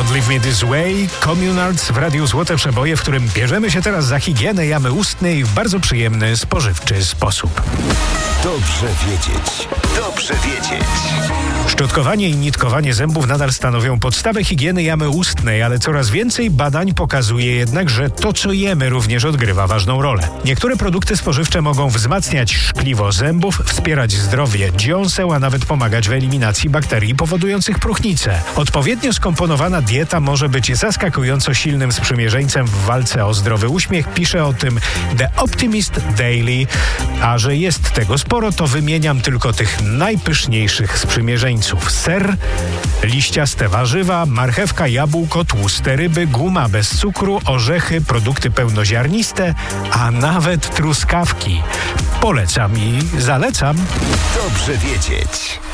Don't Leave Me This Way, Communards w Radiu Złote Przeboje, w którym bierzemy się teraz za higienę jamy ustnej w bardzo przyjemny, spożywczy sposób. Dobrze wiedzieć. Dobrze wiedzieć. Szczotkowanie i nitkowanie zębów nadal stanowią podstawę higieny jamy ustnej, ale coraz więcej badań pokazuje jednak, że to, co jemy, również odgrywa ważną rolę. Niektóre produkty spożywcze mogą wzmacniać szkliwo zębów, wspierać zdrowie dziąseł, a nawet pomagać w eliminacji bakterii powodujących próchnicę. Odpowiednio skomponowana dieta może być zaskakująco silnym sprzymierzeńcem w walce o zdrowy uśmiech, pisze o tym The Optimist Daily, a że jest tego sporo, to wymieniam tylko tych najpyszniejszych sprzymierzeńców. Ser, liściaste warzywa, marchewka, jabłko, tłuste ryby, guma bez cukru, orzechy, produkty pełnoziarniste, a nawet truskawki. Polecam i zalecam. Dobrze wiedzieć.